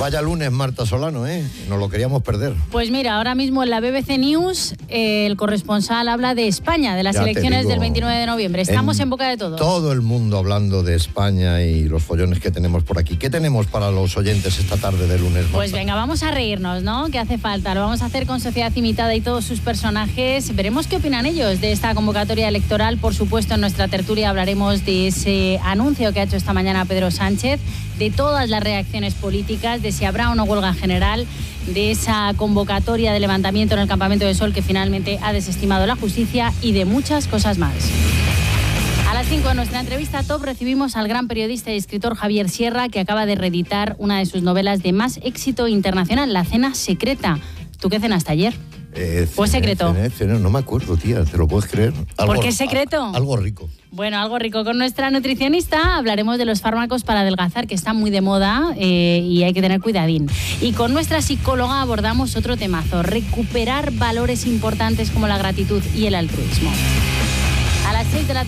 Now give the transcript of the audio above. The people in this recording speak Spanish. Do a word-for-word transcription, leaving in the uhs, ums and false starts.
Vaya lunes, Marta Solano, ¿eh? Nos lo queríamos perder. Pues mira, ahora mismo en la B B C News eh, el corresponsal habla de España, de las Ya te elecciones digo, del veintinueve de noviembre. Estamos en, en boca de todos. Todo el mundo hablando de España y los follones que tenemos por aquí. ¿Qué tenemos para los oyentes esta tarde de lunes, Marta? Pues venga, vamos a reírnos, ¿no? ¿Qué hace falta? Lo vamos a hacer con Sociedad Imitada y todos sus personajes. Veremos qué opinan ellos de esta convocatoria electoral. Por supuesto, en nuestra tertulia hablaremos de ese anuncio que ha hecho esta mañana Pedro Sánchez, de todas las reacciones políticas, de si habrá una huelga general, de esa convocatoria de levantamiento en el Campamento de Sol que finalmente ha desestimado la justicia y de muchas cosas más. A las cinco de nuestra entrevista top recibimos al gran periodista y escritor Javier Sierra, que acaba de reeditar una de sus novelas de más éxito internacional, La cena secreta. ¿Tú qué cenaste ayer? Eh, ¿Fue cené, secreto? Cené, cené, no me acuerdo, tía, ¿te lo puedes creer? Algo, ¿Por qué es secreto? A, algo rico. Bueno, algo rico. Con nuestra nutricionista hablaremos de los fármacos para adelgazar, que están muy de moda eh, y hay que tener cuidadín. Y con nuestra psicóloga abordamos otro temazo: recuperar valores importantes como la gratitud y el altruismo. A las seis de la tarde